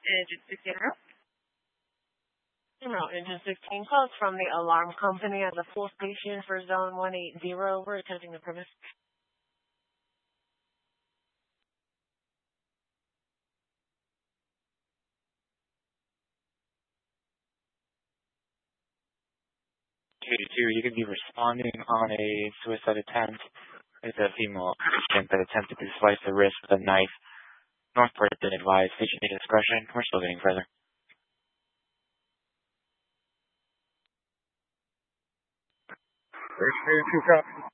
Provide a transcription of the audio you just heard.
Engine 16 route. Engine 16 calls from the alarm company at the full station for zone 180. We're attempting the premise. Two, you can be responding on a suicide attempt. It's a female patient that attempted to slice the wrist with a knife. Northport has been advised. Patient needs discretion. We're still getting further. Two cops.